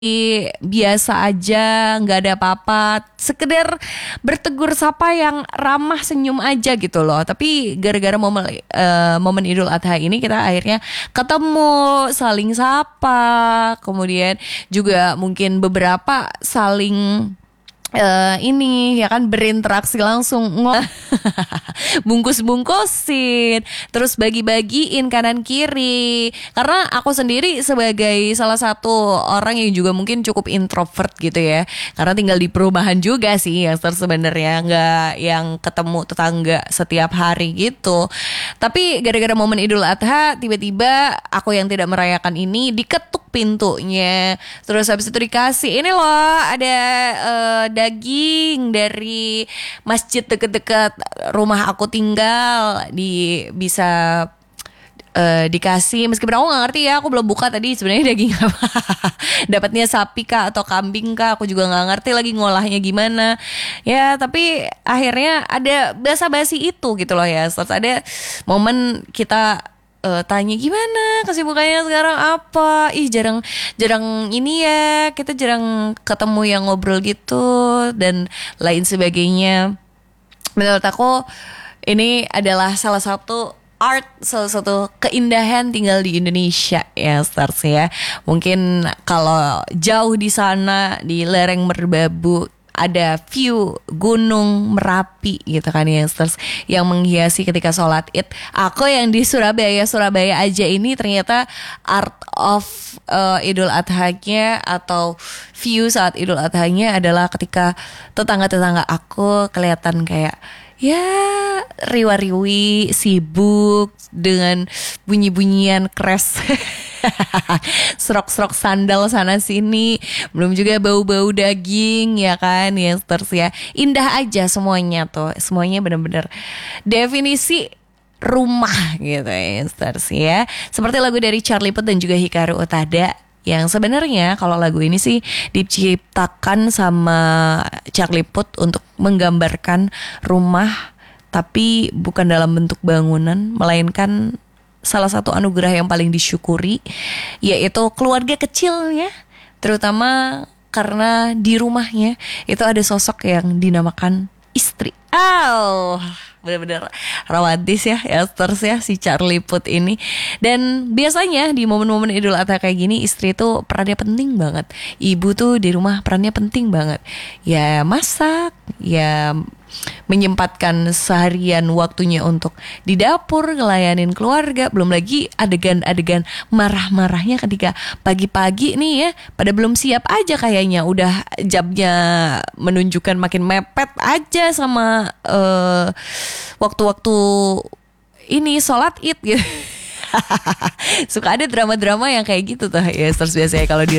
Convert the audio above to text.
biasa aja, nggak ada apa-apa, sekedar bertegur sapa yang ramah, senyum aja gitu loh. Tapi gara-gara momen Idul Adha ini kita akhirnya ketemu, saling sapa, kemudian juga mungkin beberapa saling ini ya kan, berinteraksi langsung, bungkus-bungkusin, terus bagi-bagiin kanan kiri. Karena aku sendiri sebagai salah satu orang yang juga mungkin cukup introvert gitu ya, karena tinggal di perumahan juga sih yang sebenarnya, nggak yang ketemu tetangga setiap hari gitu. Tapi gara-gara momen Idul Adha, tiba-tiba aku yang tidak merayakan ini diketuk pintunya. Terus habis itu dikasih ini loh, ada daging dari masjid deket-deket rumah aku tinggal, bisa dikasih. Meskipun aku nggak ngerti ya, aku belum buka tadi sebenarnya daging apa. Dapatnya sapi kah atau kambing kah, aku juga nggak ngerti lagi ngolahnya gimana ya. Tapi akhirnya ada basa-basi itu gitu loh ya. Terus ada momen kita tanya gimana kesibukannya sekarang apa. Jarang ini ya, kita jarang ketemu yang ngobrol gitu dan lain sebagainya. Menurut aku ini adalah salah satu salah satu keindahan tinggal di Indonesia ya, Stars ya. Mungkin kalau jauh di sana di lereng Merbabu ada view Gunung Merapi gitu kan ya, Stars, yang menghiasi ketika sholat Id. Aku yang di Surabaya aja ini ternyata art of Idul Adha-nya atau view saat Idul Adha-nya adalah ketika tetangga-tetangga aku kelihatan kayak ya riwa-riwi, sibuk dengan bunyi-bunyian crash. Serok-serok sandal sana sini, belum juga bau-bau daging ya kan ya, terus ya indah aja semuanya tuh, semuanya benar-benar definisi rumah gitu ya, terus ya. Seperti lagu dari Charlie Puth dan juga Hikaru Utada, yang sebenarnya kalau lagu ini sih diciptakan sama Charlie Puth untuk menggambarkan rumah, tapi bukan dalam bentuk bangunan, melainkan salah satu anugerah yang paling disyukuri, yaitu keluarga kecilnya, terutama karena di rumahnya itu ada sosok yang dinamakan istri. Benar-benar romantis ya, terus ya si Charlie Puth ini. Dan biasanya di momen-momen Idul Adha kayak gini, istri itu perannya penting banget. Ibu tuh di rumah perannya penting banget. Ya masak, ya menyempatkan seharian waktunya untuk di dapur ngelayanin keluarga. Belum lagi adegan-adegan marah-marahnya ketika pagi-pagi nih ya, pada belum siap aja kayaknya, udah jamnya menunjukkan makin mepet aja sama waktu-waktu ini sholat Id gitu. Suka ada drama-drama yang kayak gitu tuh ya, terus biasanya kalau di